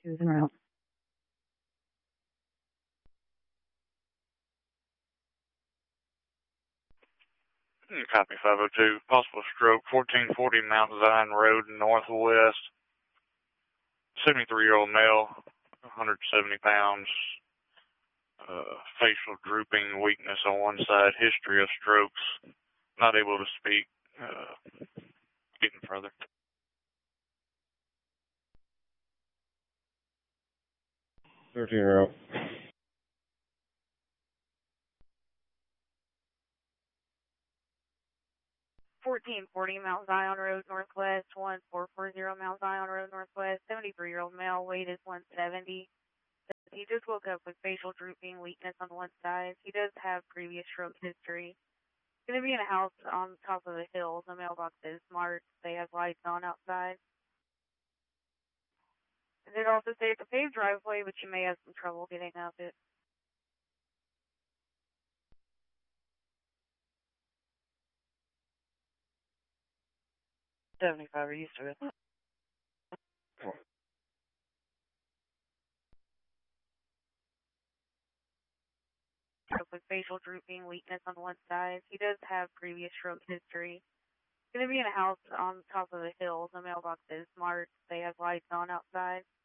Twos en route. Copy 502. Possible stroke, 1440 Mount Zion Road, Northwest. 73-year-old male, 170 pounds. Facial drooping, weakness on one side, history of strokes, not able to speak. Getting further. Route. 1440 Mount Zion Road, Northwest. 1440 Mount Zion Road, Northwest. 73-year-old male, weight is 170. He just woke up with facial drooping, weakness on one side. He does have previous stroke history. He's going to be in a house on top of a hill. The mailbox is marked. They have lights on outside. And it also say it's a paved driveway, but you may have some trouble getting up it. $75 are used to it. With facial drooping, weakness on one side. He does have previous stroke history. He's going to be in a house on top of a hill. The mailbox is marked. They have lights on outside.